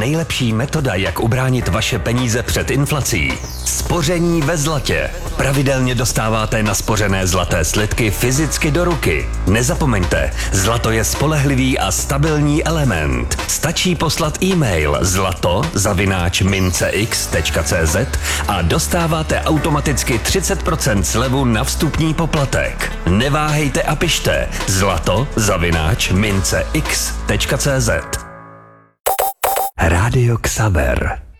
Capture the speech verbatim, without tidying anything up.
nejlepší metoda, jak ubránit vaše peníze před inflací. Spoření ve zlatě. Pravidelně dostáváte naspořené zlaté slitky fyzicky do ruky. Nezapomeňte, zlato je spolehlivý a stabilní element. Stačí poslat e-mail zlato zavináč mincex tečka cz a dostáváte automaticky třicet procent slevu na vstupní poplatek. Neváhejte a pište zlato zavináč mincex tečka cz. Rádio Xaver.